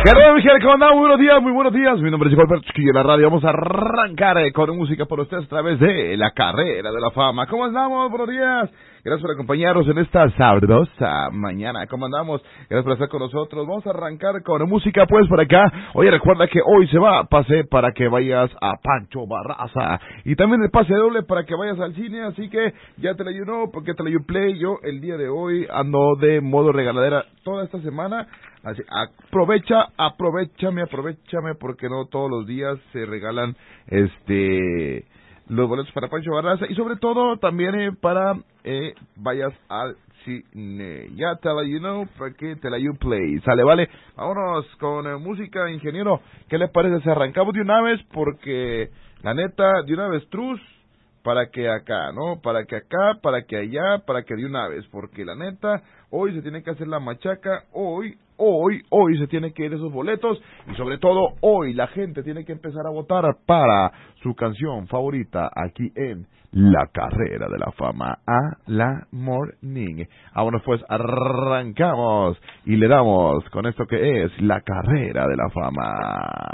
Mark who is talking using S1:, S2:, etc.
S1: ¿Qué tal, mi gente? ¿Cómo andamos? Muy buenos días. Mi nombre es Gilberto Chiquillo en la radio. Vamos a arrancar con música por ustedes a través de la carrera de la fama. ¿Cómo andamos? Buenos días. Gracias por acompañarnos en esta sabrosa mañana. ¿Cómo andamos? Gracias por estar con nosotros. Vamos a arrancar con música pues por acá. Oye, recuerda que hoy se va pase para que vayas a Pancho Barraza. Y también el pase doble para que vayas al cine. Así que ya te la you know, porque te la you play. Yo el día de hoy ando de modo regaladera toda esta semana. Así, aprovechame, porque no todos los días se regalan los boletos para Pancho Barraza y sobre todo también para vayas al cine. Ya te la you know, para que te la you play. Sale, vale. Vámonos con música, ingeniero. ¿Qué les parece si arrancamos de una vez? Porque la neta, de una vez truz, para que acá, ¿no? Para que acá, para que allá, para que de una vez. Porque la neta, hoy se tiene que hacer la machaca, hoy se tiene que ir esos boletos y sobre todo hoy la gente tiene que empezar a votar para su canción favorita aquí en La Carrera de la Fama a la Morning. Vámonos pues, arrancamos y le damos con esto que es La Carrera de la Fama.